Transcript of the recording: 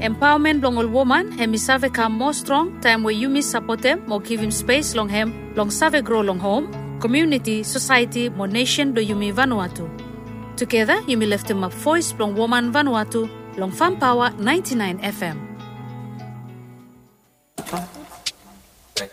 Empowerment long all woman, hemi save come more strong, time where you miss support them, or give him space long him, long save grow long home, community, society, more nation do Yumi Vanuatu. Together, Yumi left him up voice long woman Vanuatu, long Fan Power 99 FM.